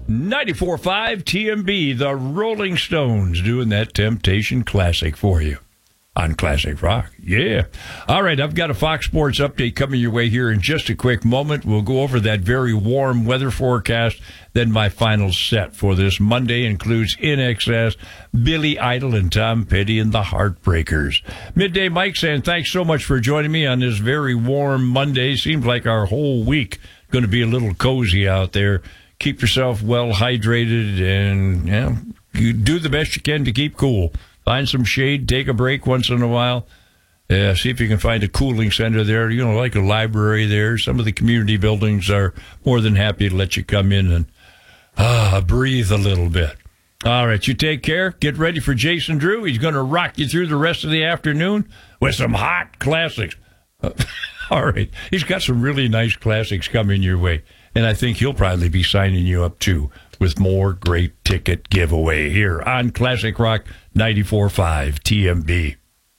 94.5 TMB, the Rolling Stones, doing that Temptation Classic for you on Classic Rock. Yeah. All right, I've got a Fox Sports update coming your way here in just a quick moment. We'll go over that very warm weather forecast. Then my final set for this Monday includes In Excess, Billy Idol, and Tom Petty and the Heartbreakers. Midday Mike saying thanks so much for joining me on this very warm Monday. Seems like our whole week going to be a little cozy out there. Keep yourself well hydrated and you do the best you can to keep cool. Find some shade, take a break once in a while. See if you can find a cooling center there, like a library there. Some of the community buildings are more than happy to let you come in and breathe a little bit. All right, you take care. Get ready for Jason Drew. He's going to rock you through the rest of the afternoon with some hot classics. All right, he's got some really nice classics coming your way. And I think he'll probably be signing you up, too, with more great ticket giveaway here on Classic Rock 94.5 TMB.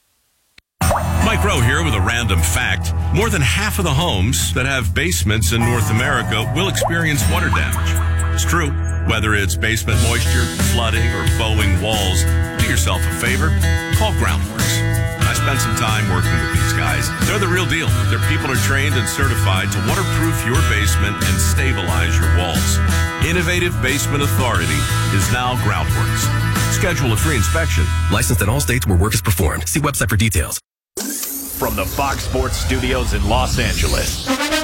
Mike Rowe here with a random fact. More than half of the homes that have basements in North America will experience water damage. It's true. Whether it's basement moisture, flooding, or bowing walls, do yourself a favor. Call Groundworks. I spent some time working with these guys. They're the real deal. Their people are trained and certified to waterproof your basement and stabilize your walls. Innovative Basement Authority is now Groundworks. Schedule a free inspection. Licensed in all states where work is performed. See website for details. From the Fox Sports Studios in Los Angeles,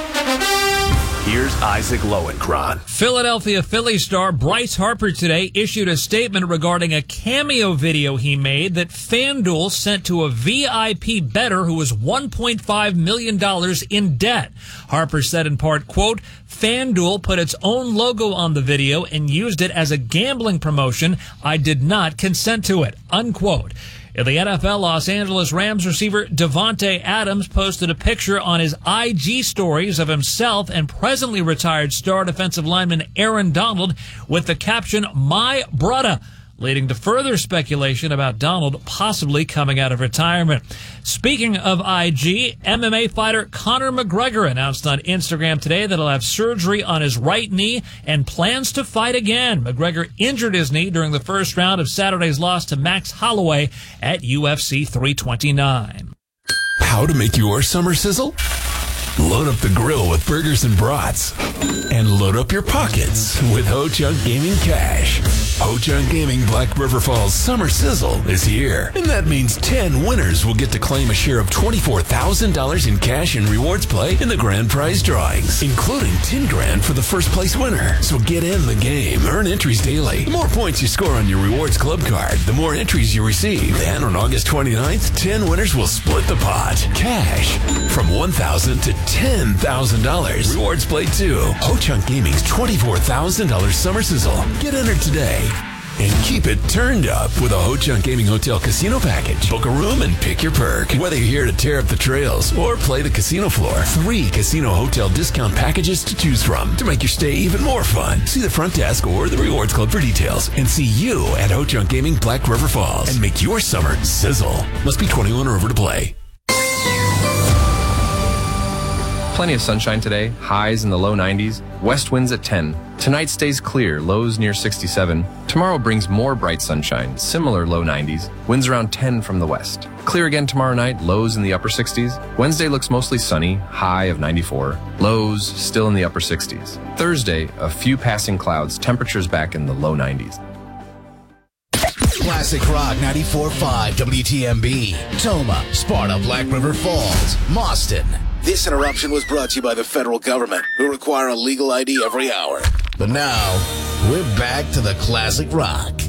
here's Isaac Lowenkron. Philadelphia Phillies star Bryce Harper today issued a statement regarding a cameo video he made that FanDuel sent to a VIP bettor who was $1.5 million in debt. Harper said in part, quote, FanDuel put its own logo on the video and used it as a gambling promotion. I did not consent to it, unquote. In the NFL, Los Angeles Rams receiver Davante Adams posted a picture on his IG stories of himself and presently retired star defensive lineman Aaron Donald with the caption, "My brother," leading to further speculation about Donald possibly coming out of retirement. Speaking of IG, MMA fighter Conor McGregor announced on Instagram today that he'll have surgery on his right knee and plans to fight again. McGregor injured his knee during the first round of Saturday's loss to Max Holloway at UFC 329. How to make your summer sizzle? Load up the grill with burgers and brats. And load up your pockets with Ho Chunk Gaming Cash. Ho Chunk Gaming Black River Falls Summer Sizzle is here. And that means 10 winners will get to claim a share of $24,000 in cash and rewards play in the grand prize drawings, including 10 grand for the first place winner. So get in the game. Earn entries daily. The more points you score on your rewards club card, the more entries you receive. And on August 29th, 10 winners will split the pot. Cash from $1,000 to $10,000. Rewards play too. Ho Chunk Gaming's $24,000 Summer Sizzle. Get entered today. And keep it turned up with a Ho Chunk Gaming Hotel Casino Package. Book a room and pick your perk. Whether you're here to tear up the trails or play the casino floor, 3 casino hotel discount packages to choose from to make your stay even more fun. See the front desk or the Rewards Club for details. And see you at Ho Chunk Gaming Black River Falls. And make your summer sizzle. Must be 21 or over to play. Plenty of sunshine today, highs in the low 90s, west winds at 10. Tonight stays clear, lows near 67. Tomorrow brings more bright sunshine, similar low 90s, winds around 10 from the west. Clear again tomorrow night, lows in the upper 60s. Wednesday looks mostly sunny, high of 94. Lows still in the upper 60s. Thursday, a few passing clouds, temperatures back in the low 90s. Classic Rock 94.5 WTMB. Toma, Sparta, Black River Falls, Mauston. This interruption was brought to you by the federal government, who require a legal ID every hour. But now, we're back to the Classic Rock.